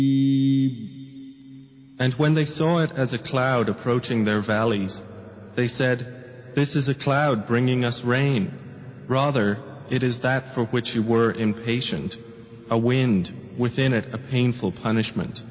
And when they saw it as a cloud approaching their valleys, they said, "This is a cloud bringing us rain. Rather, it is that for which you were impatient, a wind, within it a painful punishment."